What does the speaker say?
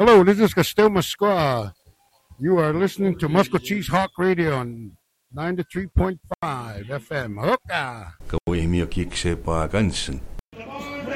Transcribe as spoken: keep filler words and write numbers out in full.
Hello, this is Castel Masqua. You are listening to Moscow Cheese Hawk Radio on ninety-three point five F M. Hookah! Go with me, kick, say, pa, gansen.